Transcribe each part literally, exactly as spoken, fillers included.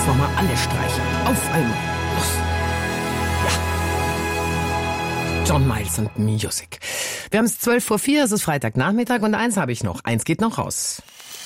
jetzt nochmal alle Streicher. Auf einmal. Los. Ja. John Miles und Music. Wir haben es zwölf vor vier, es ist Freitagnachmittag und eins habe ich noch. Eins geht noch raus.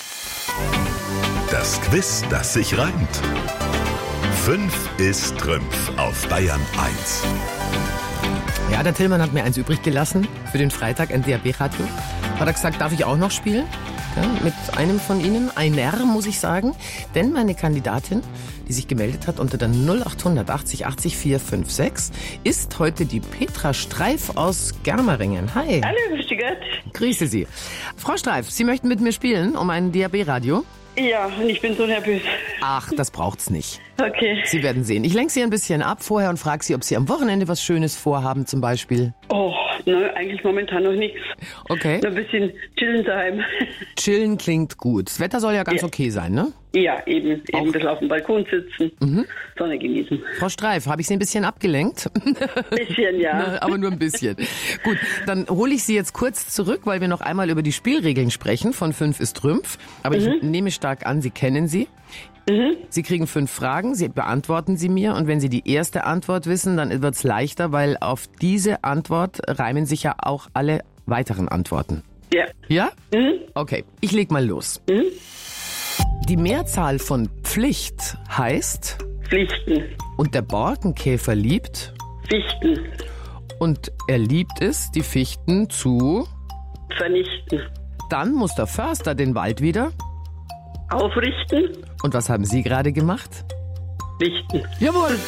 Das Quiz, das sich reimt. Fünf ist Trümpf auf Bayern eins. Ja, der Tillmann hat mir eins übrig gelassen für den Freitag, ein D A B-Radio. Hat er gesagt, darf ich auch noch spielen? Ja, mit einem von Ihnen, einer, muss ich sagen. Denn meine Kandidatin, die sich gemeldet hat unter der null acht achtzig achtzig vier fünf sechs, ist heute die Petra Streif aus Germeringen. Hi. Hallo, grüß dich Gott. Grüße Sie. Frau Streif, Sie möchten mit mir spielen um ein D A B-Radio? Ja, und ich bin so nervös. Ach, das braucht's nicht. Okay. Sie werden sehen. Ich lenke Sie ein bisschen ab vorher und frage Sie, ob Sie am Wochenende was Schönes vorhaben zum Beispiel. Oh, ne, eigentlich momentan noch nichts. Okay. Noch ein bisschen chillen daheim. Chillen klingt gut. Das Wetter soll ja ganz Ja. okay sein, ne? Ja, eben. Auch. Eben ein bisschen auf dem Balkon sitzen, Mhm. Sonne genießen. Frau Streif, habe ich Sie ein bisschen abgelenkt? Bisschen, ja. Na, aber nur ein bisschen. Gut, dann hole ich Sie jetzt kurz zurück, weil wir noch einmal über die Spielregeln sprechen von fünf ist Trümpf. Aber ich nehme stark an, Sie kennen sie. Mhm. Sie kriegen fünf Fragen, Sie beantworten sie mir und wenn Sie die erste Antwort wissen, dann wird's leichter, weil auf diese Antwort reimen sich ja auch alle weiteren Antworten. Ja. Ja? Mhm. Okay, ich leg mal los. Mhm. Die Mehrzahl von Pflicht heißt, Pflichten. und der Borkenkäfer liebt, Fichten. und er liebt es, die Fichten zu, Vernichten. dann muss der Förster den Wald wieder. Aufrichten. Und was haben Sie gerade gemacht? Richten. Jawohl!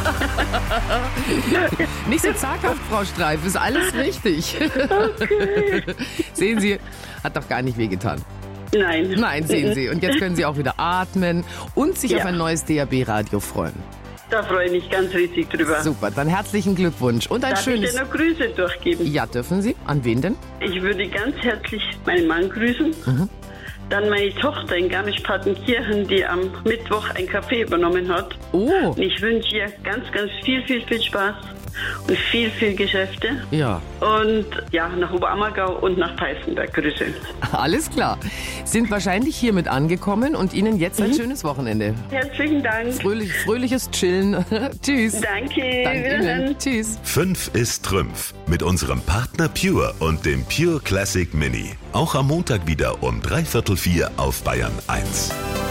Nicht so zaghaft, Frau Streif, ist alles richtig. Okay. Sehen Sie, hat doch gar nicht wehgetan. Nein. Nein, sehen Sie. Und jetzt können Sie auch wieder atmen und sich Ja. auf ein neues D A B-Radio freuen. Da freue ich mich ganz riesig drüber. Super, dann herzlichen Glückwunsch und ein Darf schönes... ich dir noch Grüße durchgeben? Ja, dürfen Sie? An wen denn? Ich würde ganz herzlich meinen Mann grüßen. Mhm. Dann meine Tochter in Garmisch-Partenkirchen, die am Mittwoch ein Café übernommen hat. Oh, Und ich wünsche ihr ganz, ganz viel, viel, viel Spaß und viel, viel Geschäfte. ja, Und ja, nach Oberammergau und nach Peißenberg Grüße. alles klar. Sind wahrscheinlich hiermit angekommen und Ihnen jetzt ein schönes Wochenende. Herzlichen Dank. Fröhlich, fröhliches Chillen. Tschüss. Danke. Danke Wiederhören. Ihnen. Tschüss. Fünf ist Trümpf mit unserem Partner Pure und dem Pure Classic Mini. Auch am Montag wieder um dreiviertel vier auf Bayern eins.